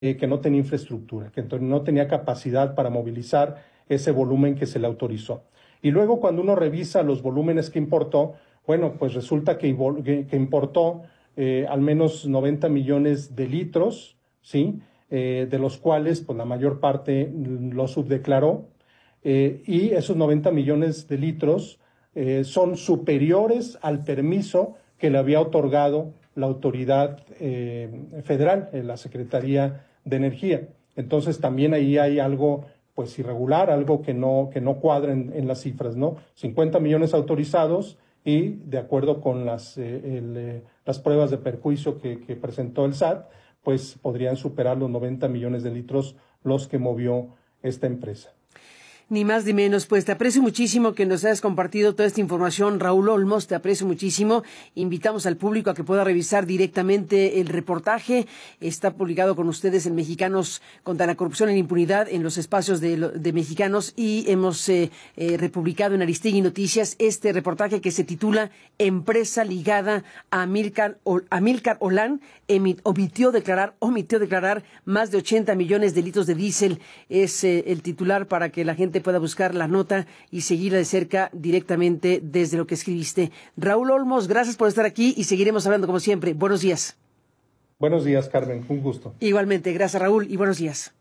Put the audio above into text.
que no tenía infraestructura, que entonces no tenía capacidad para movilizar ese volumen que se le autorizó. Y luego cuando uno revisa los volúmenes que importó, bueno, pues resulta que importó al menos 90 millones de litros, ¿sí? De los cuales pues la mayor parte lo subdeclaró, y esos 90 millones de litros son superiores al permiso que le había otorgado la autoridad federal, la Secretaría de Energía. Entonces también ahí hay algo pues irregular, algo que no cuadra en las cifras, ¿no? 50 millones autorizados y de acuerdo con las pruebas de perjuicio que presentó el SAT, pues podrían superar los 90 millones de litros los que movió esta empresa. Ni más ni menos, pues te aprecio muchísimo que nos hayas compartido toda esta información, Raúl Olmos, te aprecio muchísimo. Invitamos al público a que pueda revisar directamente el reportaje. Está publicado con ustedes en Mexicanos contra la Corrupción y la Impunidad en los espacios de Mexicanos, y hemos republicado en Aristegui Noticias este reportaje que se titula Empresa ligada a Amílcar Olán omitió declarar más de 80 millones de litros de diésel. Es el titular para que la gente pueda buscar la nota y seguirla de cerca directamente desde lo que escribiste. Raúl Olmos, gracias por estar aquí y seguiremos hablando como siempre. Buenos días. Buenos días, Carmen. Un gusto. Igualmente, gracias, Raúl, y buenos días.